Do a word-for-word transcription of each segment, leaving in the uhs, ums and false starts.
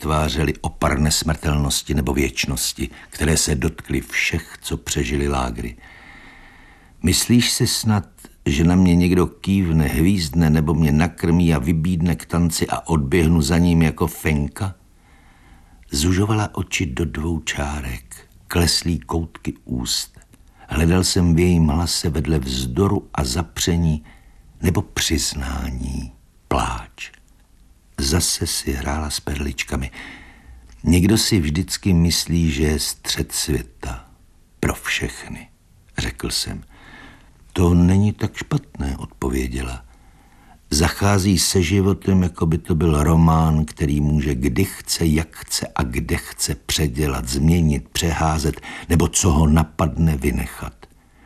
vytvářely opar nesmrtelnosti nebo věčnosti, které se dotkly všech, co přežili lágry. Myslíš si snad, že na mě někdo kývne, hvízdne nebo mě nakrmí a vybídne k tanci a odběhnu za ním jako fenka? Zužovala oči do dvou čárek, kleslý koutky úst. Hledal jsem v jejím hlase vedle vzdoru a zapření nebo přiznání, pláč. Zase si hrála s perličkami. Někdo si vždycky myslí, že je střed světa. Pro všechny, řekl jsem. To není tak špatné, odpověděla. Zachází se životem, jako by to byl román, který může kdy chce, jak chce a kde chce předělat, změnit, přeházet, nebo co ho napadne vynechat.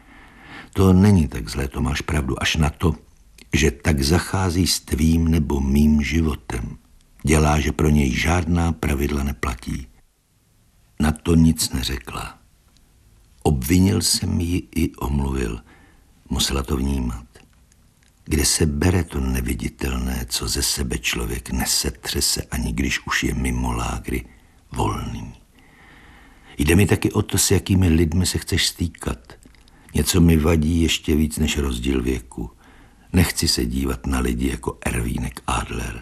To není tak zlé, to máš pravdu, až na to, že tak zachází s tvým nebo mým životem. Dělá, že pro něj žádná pravidla neplatí. Na to nic neřekla. Obvinil jsem ji i omluvil. Musela to vnímat. Kde se bere to neviditelné, co ze sebe člověk nesetře se, ani když už je mimo lágry volný. Jde mi taky o to, s jakými lidmi se chceš stýkat. Něco mi vadí ještě víc než rozdíl věku. Nechci se dívat na lidi jako Ervínek Adler.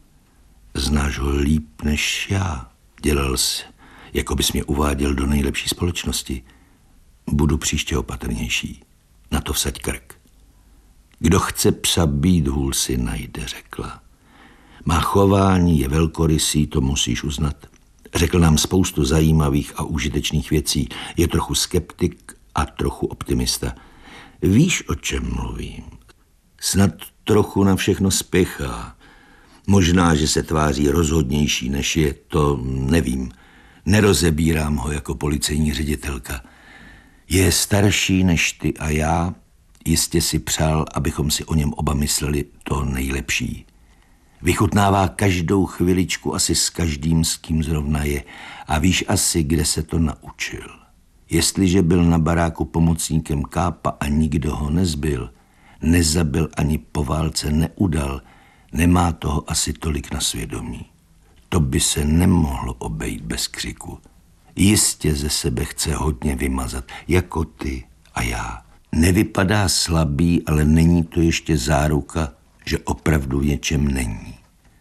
Znáš ho líp než já. Dělal jsi, jako bys mě uváděl do nejlepší společnosti. Budu příště opatrnější. Na to vsaď krk. Kdo chce psa být, hůl si najde, řekla. Má chování je velkorysý, to musíš uznat. Řekl nám spoustu zajímavých a užitečných věcí. Je trochu skeptik a trochu optimista. Víš, o čem mluvím? Snad trochu na všechno spěchá. Možná, že se tváří rozhodnější, než je, to nevím. Nerozebírám ho jako policejní ředitelka. Je starší než ty a já, jistě si přál, abychom si o něm oba mysleli to nejlepší. Vychutnává každou chviličku asi s každým, s kým zrovna je. A víš asi, kde se to naučil. Jestliže byl na baráku pomocníkem kápa a nikdo ho nezbyl, nezabil ani po válce neudal, nemá toho asi tolik na svědomí. To by se nemohlo obejít bez křiku. Jistě ze sebe chce hodně vymazat, jako ty a já. Nevypadá slabý, ale není to ještě záruka, že opravdu v něčem není.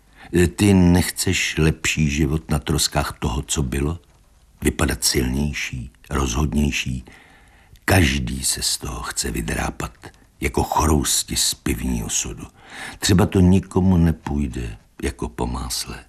Ty nechceš lepší život na troskách toho, co bylo? Vypadat silnější, rozhodnější? Každý se z toho chce vydrápat, jako chorousti z pivního sodu. Třeba to nikomu nepůjde, jako po másle.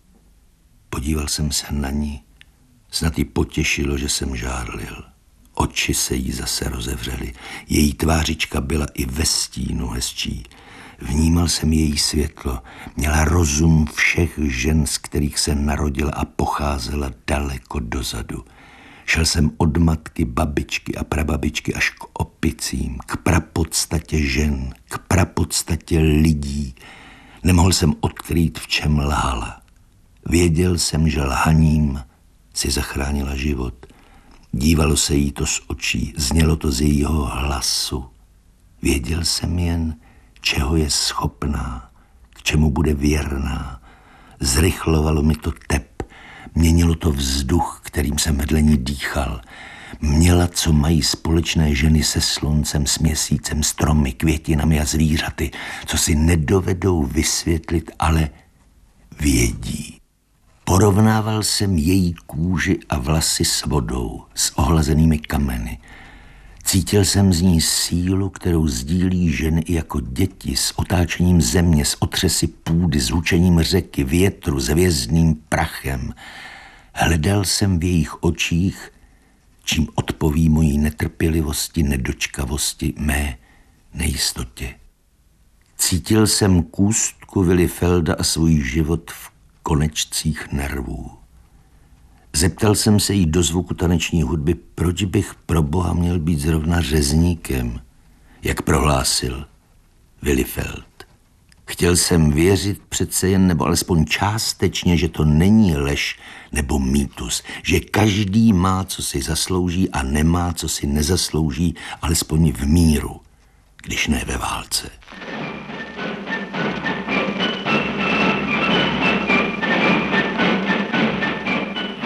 Podíval jsem se na ní, snad jí potěšilo, že jsem žárlil. Oči se jí zase rozevřely. Její tvářička byla i ve stínu hezčí. Vnímal jsem její světlo. Měla rozum všech žen, z kterých se narodila a pocházela daleko dozadu. Šel jsem od matky, babičky a prababičky až k opicím, k prapodstatě žen, k prapodstatě lidí. Nemohl jsem odkrýt, v čem lhala. Věděl jsem, že lhaním si zachránila život. Dívalo se jí to z očí, znělo to z jejího hlasu. Věděl jsem jen, čeho je schopná, k čemu bude věrná. Zrychlovalo mi to tep, měnilo to vzduch, kterým jsem vedle ní dýchal. Měla, co mají společné ženy se sluncem, s měsícem, stromy, květinami a zvířaty, co si nedovedou vysvětlit, ale vědí. Porovnával jsem její kůži a vlasy s vodou, s ohlazenými kameny. Cítil jsem z ní sílu, kterou sdílí ženy i jako děti, s otáčením země, s otřesy půdy, s hučením řeky, větru, s hvězdným prachem. Hledal jsem v jejich očích, čím odpoví mojí netrpělivosti, nedočkavosti, mé nejistotě. Cítil jsem kůstku Willifelda a svůj život v konečcích nervů. Zeptal jsem se jí do zvuku taneční hudby, proč bych pro Boha měl být zrovna řezníkem, jak prohlásil Willifeld. Chtěl jsem věřit přece jen, nebo alespoň částečně, že to není lež nebo mýtus, že každý má, co si zaslouží a nemá, co si nezaslouží, alespoň v míru, když ne ve válce.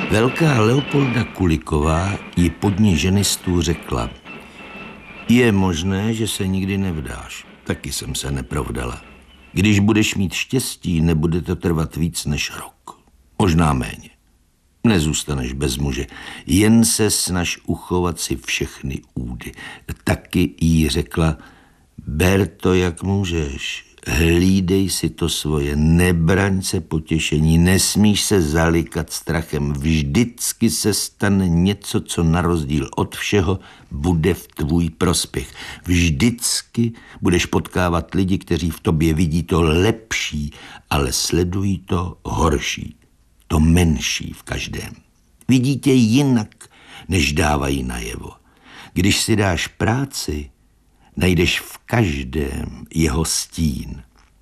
Velká Leopolda Kuliková jí pod ní ženistů řekla: je možné, že se nikdy nevdáš. Taky jsem se neprovdala. Když budeš mít štěstí, nebude to trvat víc než rok. Možná méně. Nezůstaneš bez muže. Jen se snaž uchovat si všechny údy. Taky jí řekla: ber to, jak můžeš. Hlídej si to svoje, nebraň se potěšení, nesmíš se zalikat strachem. Vždycky se stane něco, co na rozdíl od všeho bude v tvůj prospěch. Vždycky budeš potkávat lidi, kteří v tobě vidí to lepší, ale sledují to horší, to menší v každém. Vidí tě jinak, než dávají najevo. Když si dáš práci, najdeš v každém jeho stín.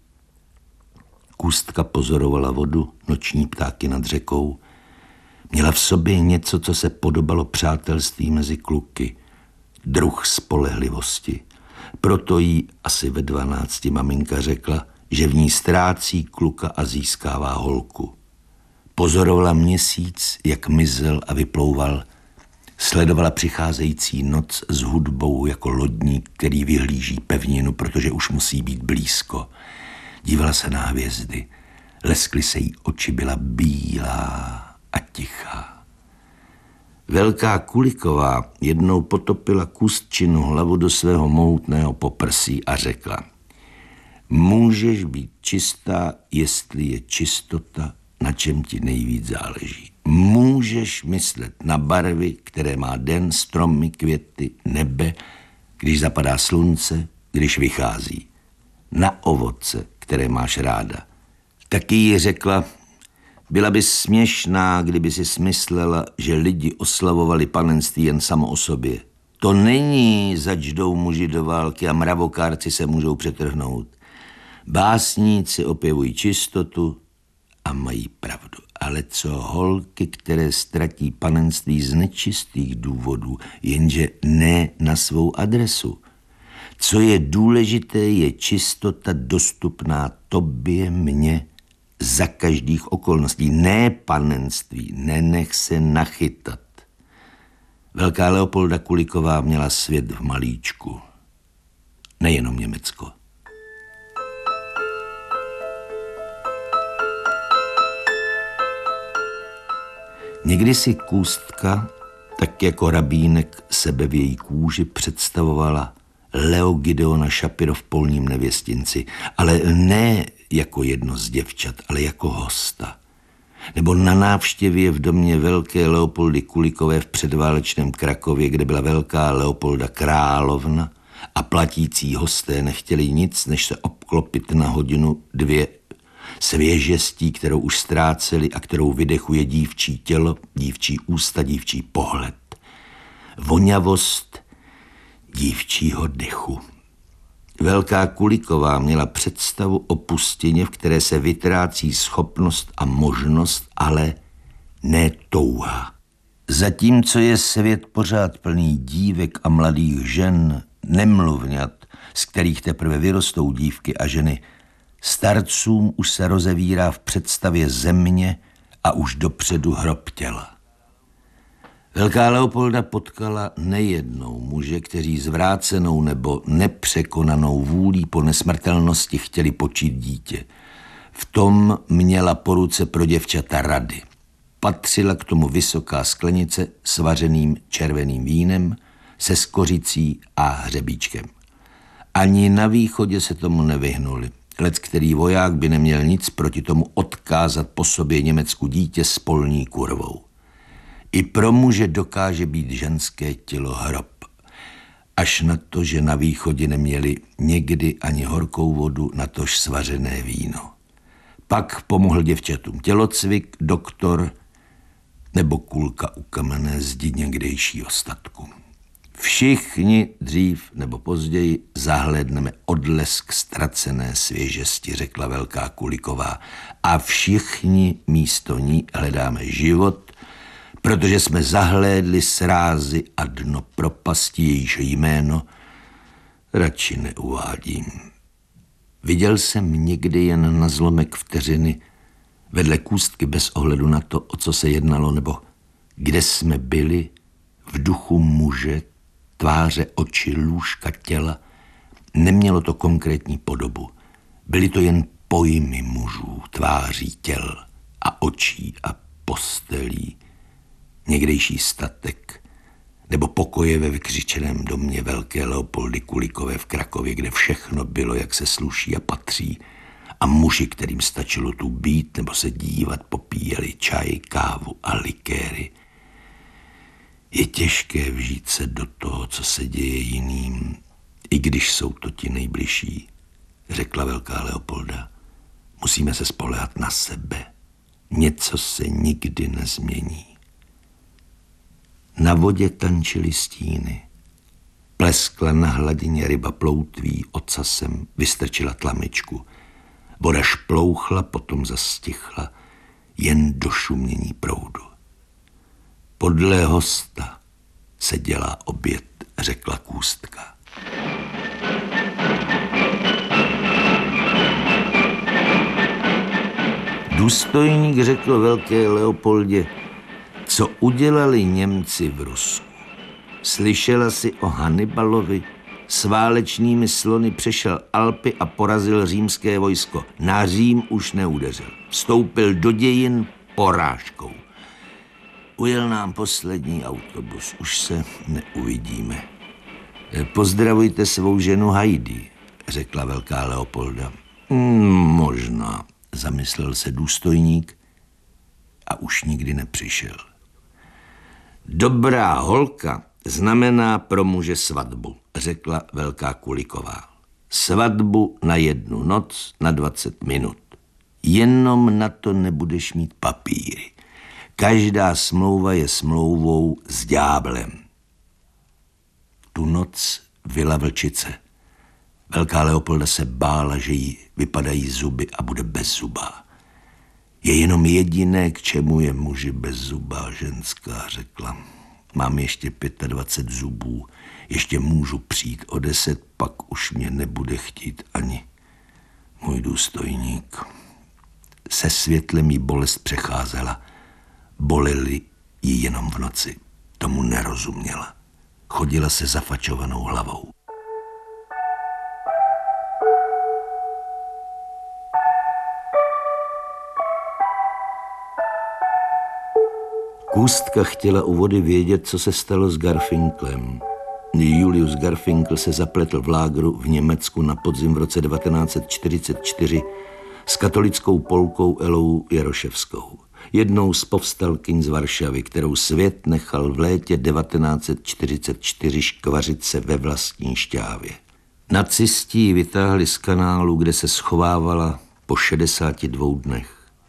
Kůstka pozorovala vodu, noční ptáky nad řekou. Měla v sobě něco, co se podobalo přátelství mezi kluky. Druh spolehlivosti. Proto jí asi ve dvanácti maminka řekla, že v ní ztrácí kluka a získává holku. Pozorovala měsíc, jak mizel a vyplouval. Sledovala přicházející noc s hudbou jako lodník, který vyhlíží pevninu, protože už musí být blízko. Dívala se na hvězdy. Leskly se jí oči, byla bílá a tichá. Velká Kuliková jednou potopila Kůstčinu hlavu do svého mohutného poprsí a řekla: můžeš být čistá, jestli je čistota, na čem ti nejvíc záleží. Můžeš myslet na barvy, které má den, stromy, květy, nebe, když zapadá slunce, když vychází. Na ovoce, které máš ráda. Taky jí řekla: byla by směšná, kdyby si smyslela, že lidi oslavovali panenství jen samo o sobě. To není, zač jdou muži do války a mravokárci se můžou přetrhnout. Básníci opěvují čistotu a mají pravdu. Ale co holky, které ztratí panenství z nečistých důvodů, jenže ne na svou adresu. Co je důležité, je čistota dostupná tobě, mně, za každých okolností. Ne panenství, nenech se nachytat. Velká Leopolda Kuliková měla svět v malíčku. Nejenom Německo. Někdy si Kůstka, tak jako rabínek sebe v její kůži, představovala Leo Gideona Šapiro v Polním nevěstinci, ale ne jako jedno z děvčat, ale jako hosta. Nebo na návštěvě v domě velké Leopoldy Kulikové v předválečném Krakově, kde byla velká Leopolda královna a platící hosté nechtěli nic, než se obklopit na hodinu, dvě svěžestí, kterou už ztráceli a kterou vydechuje dívčí tělo, dívčí ústa, dívčí pohled. Voňavost dívčího dechu. Velká Kuliková měla představu o pustině, v které se vytrácí schopnost a možnost, ale ne touha. Zatímco je svět pořád plný dívek a mladých žen, nemluvňat, z kterých teprve vyrostou dívky a ženy, starcům už se rozevírá v představě země a už dopředu hrob těla. Velká Leopolda potkala nejednou muže, kteří zvrácenou nebo nepřekonanou vůlí po nesmrtelnosti chtěli počít dítě. V tom měla po ruce pro děvčata rady. Patřila k tomu vysoká sklenice s vařeným červeným vínem, se skořicí a hřebíčkem. Ani na východě se tomu nevyhnuli. Lec který voják by neměl nic proti tomu odkázat po sobě Německu dítě s polní kurvou. I pro muže dokáže být ženské tělo hrob. Až na to, že na východě neměli někdy ani horkou vodu, natož svařené víno. Pak pomohl děvčatům tělocvik, doktor nebo kulka u kamenné zdi někdejšího statku. Všichni dřív nebo později zahlédneme odlesk ztracené svěžesti, řekla velká Kuliková. A všichni místo ní hledáme život, protože jsme zahlédli srázy a dno propasti, jejíž jméno radši neuvádím. Viděl jsem někdy jen na zlomek vteřiny vedle Kůstky bez ohledu na to, o co se jednalo, nebo Kde jsme byli, v duchu muže, tváře, oči, lůžka, těla, nemělo to konkrétní podobu. Byly to jen pojmy mužů, tváří, těl a očí a postelí, někdejší statek, nebo pokoje ve vykřičeném domě velké Leopoldy Kulikové v Krakově, kde všechno bylo, jak se sluší a patří, a muži, kterým stačilo tu být nebo se dívat, popíjeli čaj, kávu a likéry. Je těžké vžít se do toho, co se děje jiným, i když jsou to ti nejbližší, řekla velká Leopolda. Musíme se spoléhat na sebe. Něco se nikdy nezmění. Na vodě tančily stíny. Pleskla na hladině ryba ploutví, ocasem vystrčila tlamičku. Voda šplouchla, potom zastichla, jen do šumění proudu. Podle hosta se dělá oběd, řekla Kůstka. Důstojník řekl velké Leopoldě, co udělali Němci v Rusku. Slyšela si o Hannibalovi? S válečnými slony přešel Alpy a porazil římské vojsko. Na Řím už neudeřil. Vstoupil do dějin porážkou. Ujel nám poslední autobus. Už se neuvidíme. Pozdravujte svou ženu Heidi, řekla velká Leopolda. Hmm, možná, zamyslel se důstojník a už nikdy nepřišel. Dobrá holka znamená pro muže svatbu, řekla velká Kuliková. Svatbu na jednu noc, na dvacet minut. Jenom na to nebudeš mít papíry. Každá smlouva je smlouvou s ďáblem. Tu noc vyla vlčice. Velká Leopolda se bála, že jí vypadají zuby a bude bezzubá. Je jenom jediné, k čemu je muži bezzubá ženská, řekla. Mám ještě dvacet pět zubů, ještě můžu přijít o deset, pak už mě nebude chtít ani můj důstojník. Se světlem jí bolest přecházela. Bolely jí jenom v noci. Tomu nerozuměla. Chodila se zafačovanou hlavou. Kůstka chtěla u vody vědět, co se stalo s Garfinklem. Julius Garfinkl se zapletl v lágru v Německu na podzim v roce devatenáct set čtyřicet čtyři s katolickou Polkou Elou Jaroševskou, jednou z povstalkyň z Varšavy, kterou svět nechal v létě devatenáct set čtyřicet čtyři škvařit se ve vlastní šťávě. Nacisti ji vytáhli z kanálu, kde se schovávala po šedesáti dvou dnech.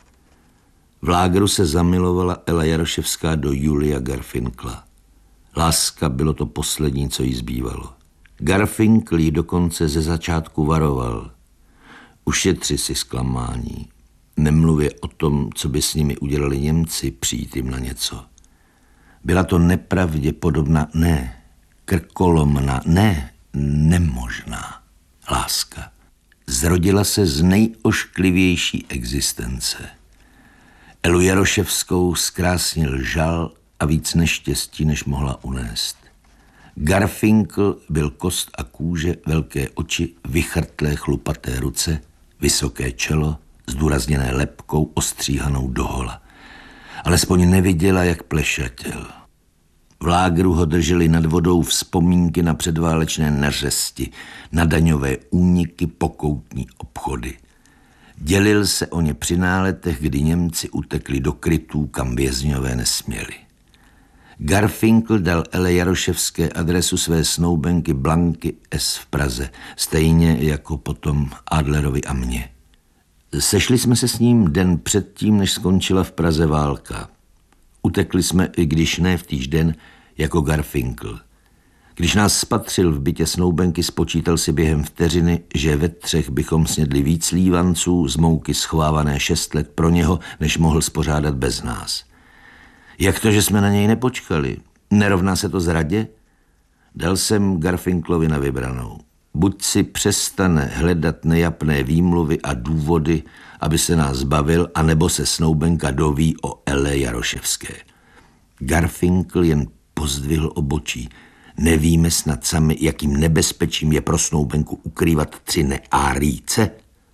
V lágru se zamilovala Ela Jaroševská do Julia Garfinkla. Láska bylo to poslední, co jí zbývalo. Garfinkl jí dokonce ze začátku varoval. Ušetři si zklamání. Nemluvě o tom, co by s nimi udělali Němci, přijít jim na něco. Byla to nepravděpodobná, ne, krkolomná, ne, nemožná láska. Zrodila se z nejošklivější existence. Elu Jaroševskou zkrásnil žal a víc neštěstí, než mohla unést. Garfinkl byl kost a kůže, velké oči, vychrtlé chlupaté ruce, vysoké čelo, zdůrazněné lebkou, ostříhanou dohola. Alespoň neviděla, jak plešatěl. V lágru ho drželi nad vodou vzpomínky na předválečné neřesti, na daňové úniky, pokoutní obchody. Dělil se o ně při náletech, kdy Němci utekli do krytů, kam vězňové nesměli. Garfinkl dal Ele Jaroševské adresu své snoubenky Blanky S. v Praze, stejně jako potom Adlerovi a mně. Sešli jsme se s ním den předtím, než skončila v Praze válka. Utekli jsme, i když ne v týž den, jako Garfinkl. Když nás spatřil v bytě snoubenky, spočítal si během vteřiny, že ve třech bychom snědli víc lívanců z mouky schovávané šest let pro něho, než mohl spořádat bez nás. Jak to, že jsme na něj nepočkali? Nerovná se to zradě? Dal jsem Garfinklovi na vybranou. Buď si přestane hledat nejapné výmluvy a důvody, aby se nás zbavil, anebo se snoubenka doví o Ele Jaroševské. Garfinkl jen pozdvihl obočí. Nevíme snad sami, jakým nebezpečím je pro snoubenku ukrývat tři neáríce?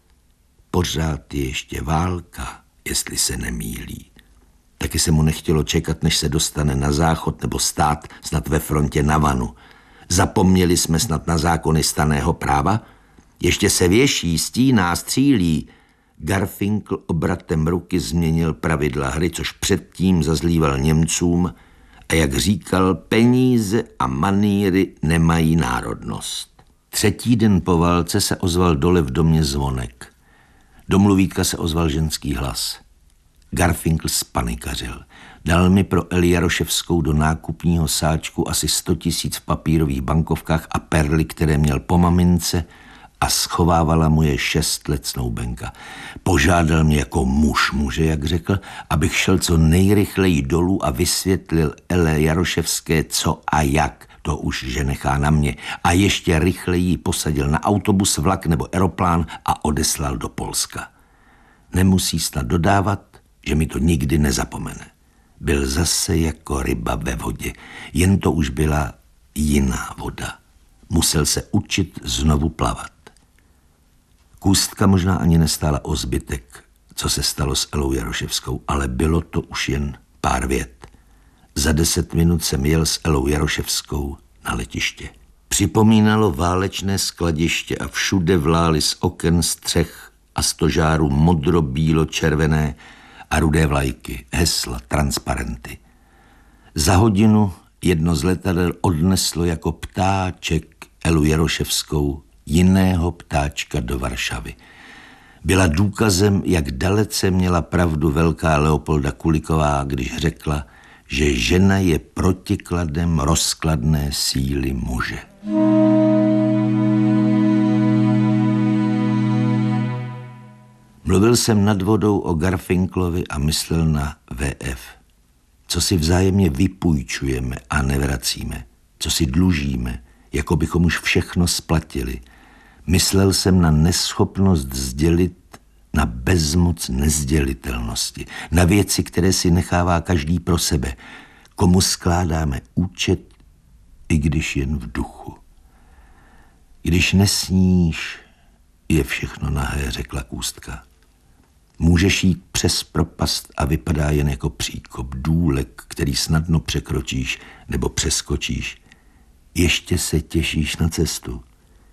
Pořád je ještě válka, jestli se nemýlí. Taky se mu nechtělo čekat, než se dostane na záchod nebo stát snad ve frontě na vanu. Zapomněli jsme snad na zákony stanného práva? Ještě se věší, stíná, střílí. Garfinkl obratem ruky změnil pravidla hry, což předtím zazlíval Němcům, a jak říkal, peníze a manýry nemají národnost. Třetí den po válce se ozval dole v domě zvonek. Do mluvítka se ozval ženský hlas. Garfinkl spanikařil. Dal mi pro Eli Jaroševskou do nákupního sáčku asi sto tisíc v papírových bankovkách a perly, které měl po mamince, a schovávala mu je šest let snoubenka. Požádal mě jako muž muže, jak řekl, abych šel co nejrychleji dolů a vysvětlil Ele Jaroševské, co a jak. To už že nechá na mě. A ještě rychleji posadil na autobus, vlak nebo aeroplán a odeslal do Polska. Nemusí snad dodávat, že mi to nikdy nezapomene. Byl zase jako ryba ve vodě, jen to už byla jiná voda. Musel se učit znovu plavat. Kůstka možná ani nestála o zbytek, co se stalo s Elou Jaroševskou, ale bylo to už jen pár vět. Za deset minut jsem jel s Elou Jaroševskou na letiště. Připomínalo válečné skladiště a všude vlály z oken, střech a stožáru modro-bílo-červené a rudé vlajky, hesla, transparenty. Za hodinu jedno z letadel odneslo jako ptáček Elu Jaroševskou, jiného ptáčka, do Varšavy. Byla důkazem, jak dalece měla pravdu velká Leopolda Kuliková, když řekla, že žena je protikladem rozkladné síly muže. Mluvil jsem nad vodou o Garfinklovi a myslel na V F. Co si vzájemně vypůjčujeme a nevracíme, co si dlužíme, jako bychom už všechno splatili. Myslel jsem na neschopnost sdělit, na bezmoc nezdělitelnosti, na věci, které si nechává každý pro sebe. Komu skládáme účet, i když jen v duchu. Když nesníš, je všechno nahé, řekla Kůstka. Můžeš jít přes propast a vypadá jen jako příkop, důlek, který snadno překročíš nebo přeskočíš. Ještě se těšíš na cestu.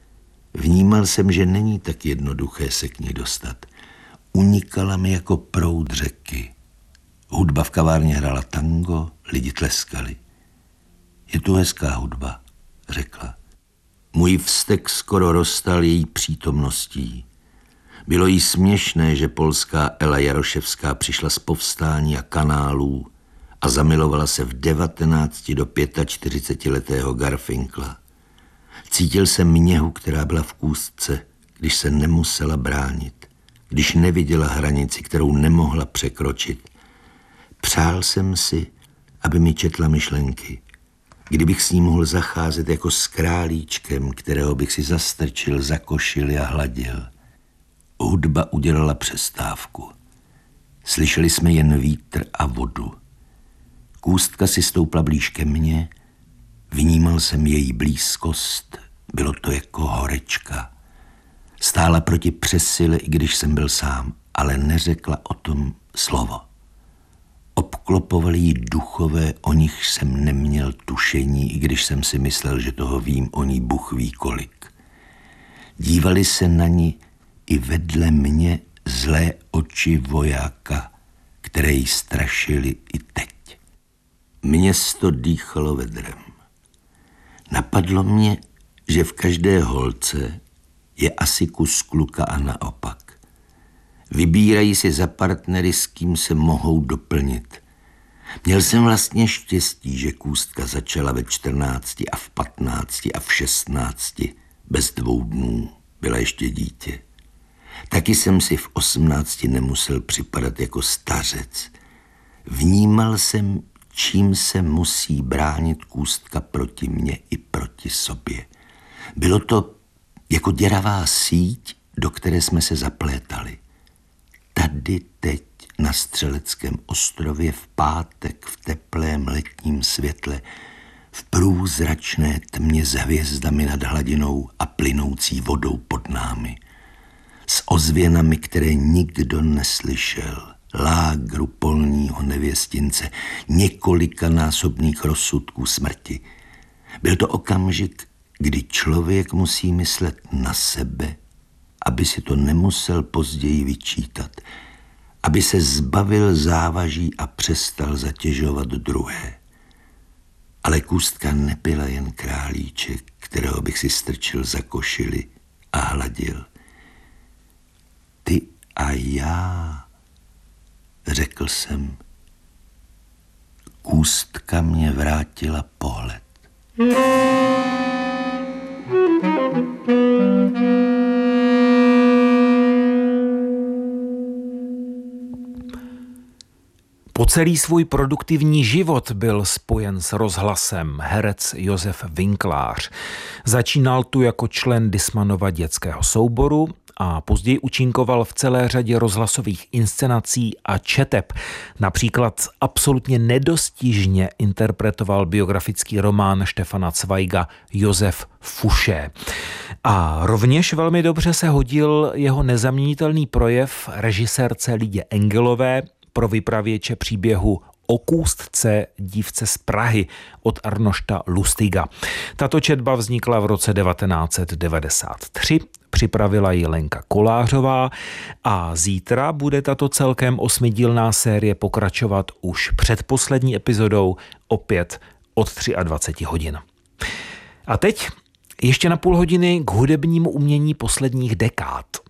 Vnímal jsem, že není tak jednoduché se k ní dostat. Unikala mi jako proud řeky. Hudba v kavárně hrála tango, lidi tleskali. Je tu hezká hudba, řekla. Můj vztek skoro roztal její přítomností. Bylo jí směšné, že polská Ela Jaroševská přišla z povstání a kanálů a zamilovala se v devatenácti do čtyřicetiletého Garfinkla. Cítil jsem měhu, která byla v Kůstce, když se nemusela bránit, když neviděla hranici, kterou nemohla překročit. Přál jsem si, aby mi četla myšlenky, kdybych s ní mohl zacházet jako s králíčkem, kterého bych si zastrčil za košili a hladil. Hudba udělala přestávku. Slyšeli jsme jen vítr a vodu. Kůstka si stoupla blíž ke mně, vnímal jsem její blízkost, bylo to jako horečka. Stála proti přesile, i když jsem byl sám, ale neřekla o tom slovo. Obklopovali jí duchové, o nich jsem neměl tušení, i když jsem si myslel, že toho vím o ní Bůh ví kolik. Dívali se na ní i vedle mě zlé oči vojáka, které jí strašily i teď. Město dýchalo vedrem. Napadlo mě, že v každé holce je asi kus kluka a naopak. Vybírají si za partnery, s kým se mohou doplnit. Měl jsem vlastně štěstí, že Kůstka začala ve čtrnácti a v patnácti a v šestnácti. Bez dvou dnů byla ještě dítě. Taky jsem si v osmnácti nemusel připadat jako stařec. Vnímal jsem, čím se musí bránit Kůstka proti mně i proti sobě. Bylo to jako děravá síť, do které jsme se zaplétali. Tady teď na Střeleckém ostrově v pátek v teplém letním světle, v průzračné tmě s hvězdami nad hladinou a plynoucí vodou pod námi. S ozvěnami, které nikdo neslyšel, lágru polního nevěstince, několikanásobných rozsudků smrti. Byl to okamžik, kdy člověk musí myslet na sebe, aby si to nemusel později vyčítat, aby se zbavil závaží a přestal zatěžovat druhé. Ale Kůstka nebyla jen králíček, kterého bych si strčil za košili a hladil. Ty a já, řekl jsem. Kůstka mě vrátila pohled. Po celý svůj produktivní život byl spojen s rozhlasem herec Josef Winklář. Začínal tu jako člen Dismanova dětského souboru a později účinkoval v celé řadě rozhlasových inscenací a četeb. Například absolutně nedostižně interpretoval biografický román Štefana Zweiga Josef Fuše. A rovněž velmi dobře se hodil jeho nezaměnitelný projev režisérce Lidě Engelové pro vypravěče příběhu O Kůstce, dívce z Prahy od Arnošta Lustiga. Tato četba vznikla v roce devatenáct set devadesát tři, připravila ji Lenka Kolářová a zítra bude tato celkem osmidílná série pokračovat už předposlední epizodou opět od dvacet tři hodin. A teď ještě na půl hodiny k hudebnímu umění posledních dekád.